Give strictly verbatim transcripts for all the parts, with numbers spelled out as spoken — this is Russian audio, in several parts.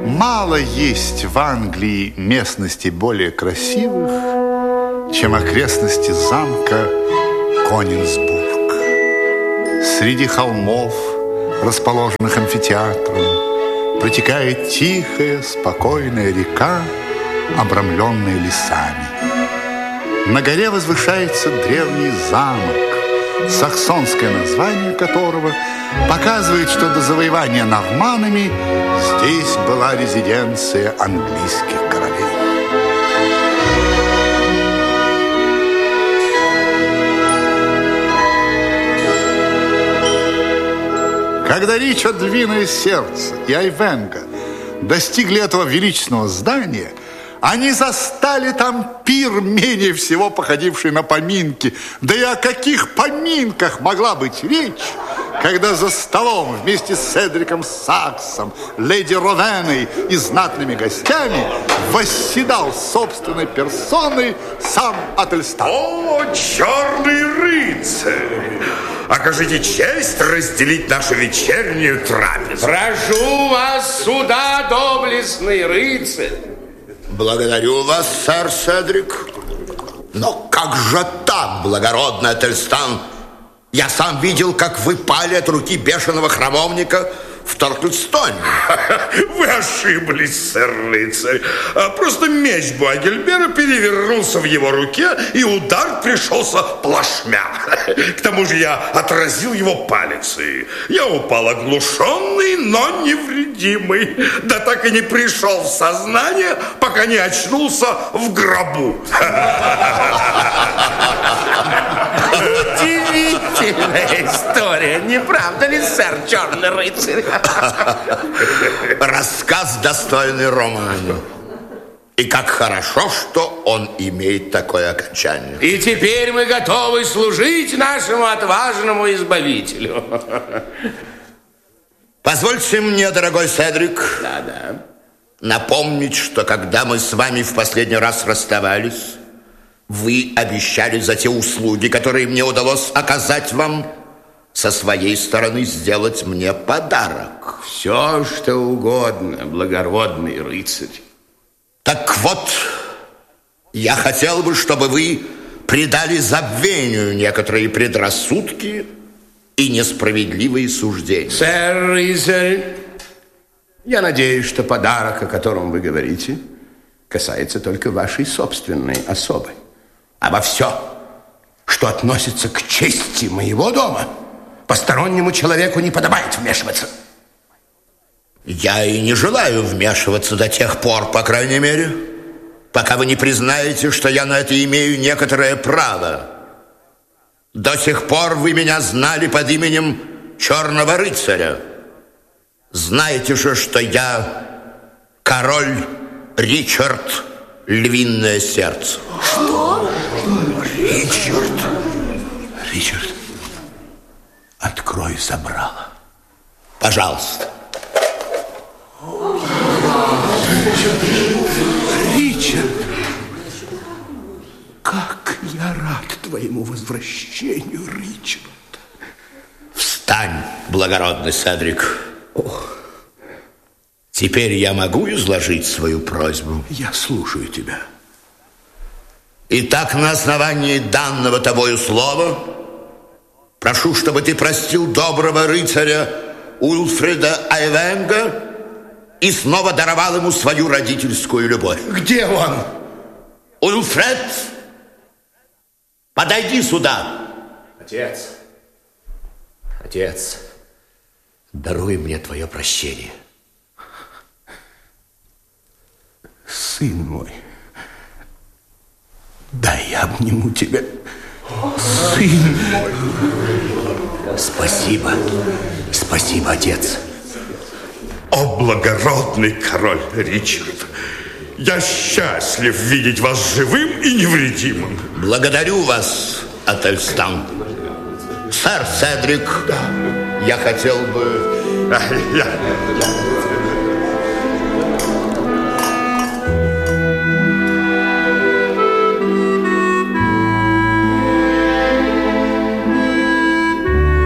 Мало есть в Англии местностей более красивых, чем окрестности замка Конинсбург. Среди холмов, расположенных амфитеатром, протекает тихая, спокойная река, обрамленная лесами. На горе возвышается древний замок, саксонское название которого показывает, что до завоевания норманнами здесь была резиденция английских королей. Когда Ричард Львиное Сердце и Айвенго достигли этого величественного здания, они застали там пир, менее всего походивший на поминки. Да и о каких поминках могла быть речь, когда за столом вместе с Седриком Саксом, леди Ровеной и знатными гостями восседал собственной персоной сам Ательстан. О, черный рыцарь! Окажите честь разделить нашу вечернюю трапезу. Прошу вас сюда, доблестный рыцарь. Благодарю вас, сэр Седрик. Но как же так, благородный Ательстан? Я сам видел, как вы пали от руки бешеного храмовника в Торкельстоне. Вы ошиблись, сэр рыцарь. Просто меч Буагильбера перевернулся в его руке, и удар пришелся плашмя. К тому же я отразил его палицей. Я упал оглушенный, но невредимый. Да так и не пришел в сознание, пока не очнулся в гробу. Удивительная история, не правда ли, сэр Черный рыцарь? Рассказ достойный романа. И как хорошо, что он имеет такое окончание. И теперь мы готовы служить нашему отважному избавителю. Позвольте мне, дорогой Седрик, Да-да. напомнить, что когда мы с вами в последний раз расставались, вы обещали за те услуги, которые мне удалось оказать вам, со своей стороны сделать мне подарок. Все, что угодно, благородный рыцарь. Так вот, я хотел бы, чтобы вы придали забвению некоторые предрассудки и несправедливые суждения. Сэр рыцарь, я надеюсь, что подарок, о котором вы говорите, касается только вашей собственной особы. Обо все, что относится к чести моего дома, постороннему человеку не подобает вмешиваться. Я и не желаю вмешиваться до тех пор, по крайней мере, пока вы не признаете, что я на это имею некоторое право. До сих пор вы меня знали под именем Черного рыцаря. Знаете же, что я король Ричард Львиное Сердце. Что? Ричард? Ричард, открой забрало. Пожалуйста. Ричард, как я рад твоему возвращению, Ричард. Встань, благородный Седрик. Ох. Теперь я могу изложить свою просьбу? Я слушаю тебя. Итак, на основании данного тобою слова прошу, чтобы ты простил доброго рыцаря Уилфреда Айвенго и снова даровал ему свою родительскую любовь. Где он? Уилфред, подойди сюда. Отец, отец, даруй мне твое прощение. Сын мой, дай я обниму тебя. Сын мой. Спасибо, спасибо, отец. О, благородный король Ричард, я счастлив видеть вас живым и невредимым. Благодарю вас, Ательстан. Сэр Седрик, да. Я хотел бы... А, я...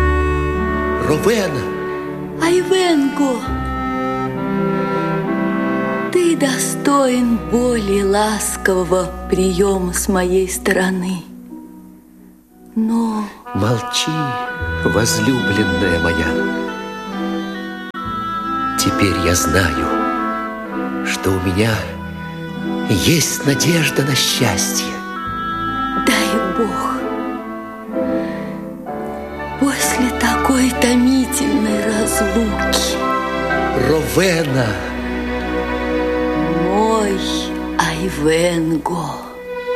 Ровена. Айвенго. достоин более ласкового приема с моей стороны. Но... Молчи, возлюбленная моя. Теперь я знаю, что у меня есть надежда на счастье. Дай Бог, после такой томительной разлуки, Ровена, мой Айвенго.